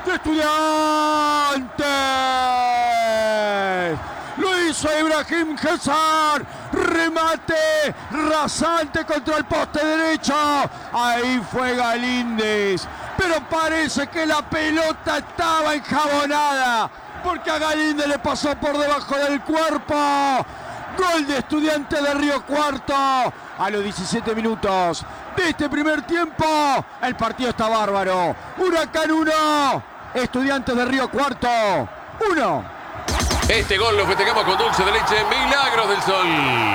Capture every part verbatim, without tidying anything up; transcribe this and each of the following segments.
de Estudiantes. Lo hizo Ibrahim César. Remate rasante contra el poste derecho. Ahí fue Galíndez. Pero parece que la pelota estaba enjabonada, porque a Galíndez le pasó por debajo del cuerpo. Gol de Estudiantes de Río Cuarto a los diecisiete minutos de este primer tiempo. El partido está bárbaro. Huracán uno, Estudiantes de Río Cuarto uno. Este gol lo festejamos con dulce de leche, Milagros del Sol.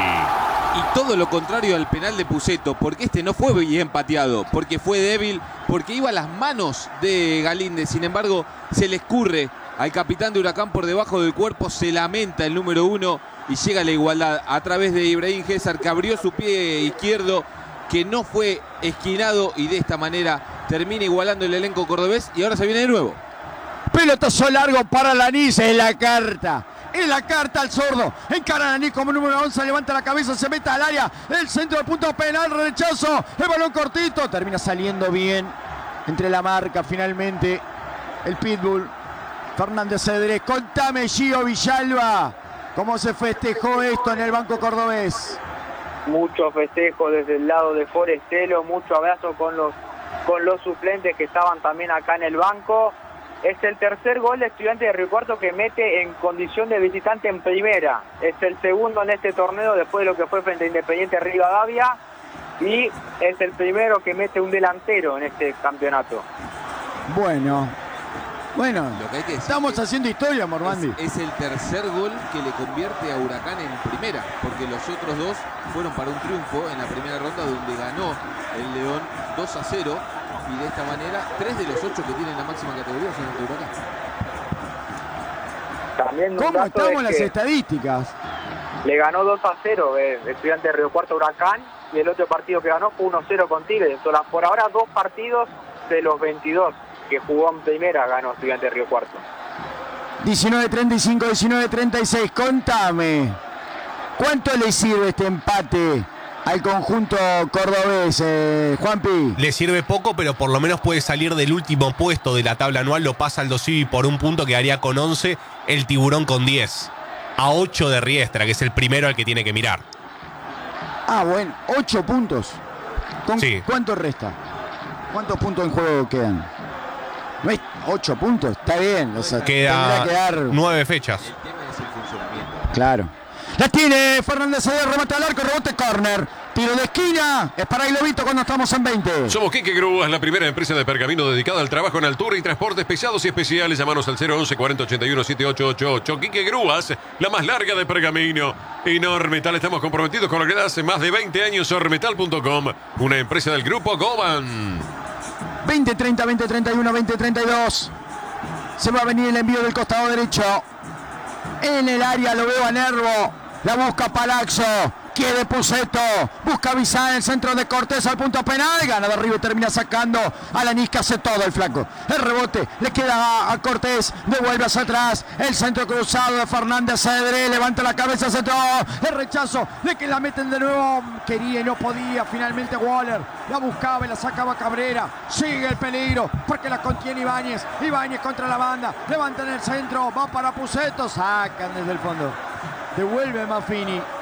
Y todo lo contrario al penal de Pusetto, porque este no fue bien pateado, porque fue débil, porque iba a las manos de Galíndez. Sin embargo, se le escurre al capitán de Huracán por debajo del cuerpo, se lamenta el número uno y llega a la igualdad a través de Ibrahim César, que abrió su pie izquierdo, que no fue esquinado, y de esta manera termina igualando el elenco cordobés. Y ahora se viene de nuevo. Pelotazo largo para Lanís, en la carta. En la carta al zurdo. Encara Lanís como número once, levanta la cabeza, se mete al área. El centro del punto penal, rechazo. El balón cortito, termina saliendo bien entre la marca finalmente. El pitbull Fernández Cedrés. Contame, Gio Villalba, ¿cómo se festejó esto en el banco cordobés? Mucho festejo desde el lado de Forestelo, mucho abrazo con los, con los suplentes que estaban también acá en el banco. Es el tercer gol de Estudiantes de Río Cuarto que mete en condición de visitante en primera. Es el segundo en este torneo después de lo que fue frente a Independiente Rivadavia. Y es el primero que mete un delantero en este campeonato. Bueno, bueno, Lo que hay que decir estamos es- haciendo historia, Mormandi. Es, es el tercer gol que le convierte a Huracán en primera, porque los otros dos fueron para un triunfo en la primera ronda, donde ganó el León dos a cero. Y de esta manera, tres de los ocho que tienen la máxima categoría son de Huracán. También un ¿Cómo dato estamos es en las que estadísticas? le ganó dos a cero eh, Estudiantes de Río Cuarto a Huracán, y el otro partido que ganó fue uno a cero con Tigres. Entonces, por ahora, dos partidos de los veintidós que jugó en primera ganó Estudiantes de Río Cuarto. diecinueve treinta y cinco, diecinueve treinta y seis. Contame, ¿cuánto le sirve este empate al conjunto cordobés, eh, Juanpi? Le sirve poco, pero por lo menos puede salir del último puesto de la tabla anual. Lo pasa Aldo Civi por un punto, quedaría con once. El Tiburón con diez. A ocho de Riestra, que es el primero al que tiene que mirar. Ah, bueno, ocho puntos. ¿Con Sí. ¿Cuánto resta? ¿Cuántos puntos en juego quedan? No es ocho puntos, está bien. O sea, Queda tendrá que dar. nueve fechas. El tema es el funcionamiento. Claro. La tiene Fernández Cedrés, remate al arco, rebote córner. Tiro de esquina, es para Globito cuando estamos en veinte. Somos Quique Grúas, la primera empresa de pergamino dedicada al trabajo en altura y transportes pesados y especiales. Llámanos al cero once, cuarenta ochenta y uno, setenta y ocho ochenta y ocho. Quique Grúas, la más larga de pergamino. Y Normetal, estamos comprometidos con lo que hace más de veinte años. Ormetal punto com, una empresa del grupo Goban. veinte treinta, veinte treinta y uno, veinte treinta y dos. Se va a venir el envío del costado derecho. En el área lo veo a Nervo. La busca Palazzo. Quiere Pusetto. Busca Bizán en el centro de Cortés al punto penal. Gana de arriba y termina sacando a Lanís, que hace todo el flaco. El rebote le queda a, a Cortés. Devuelve hacia atrás. El centro cruzado de Fernández Cedrés. Levanta la cabeza, centro. El rechazo de que la meten de nuevo. Quería y no podía. Finalmente Waller la buscaba y la sacaba Cabrera. Sigue el peligro porque la contiene Ibáñez. Ibáñez contra la banda. Levanta en el centro. Va para Pusetto. Sacan desde el fondo. Devuelve Maffini.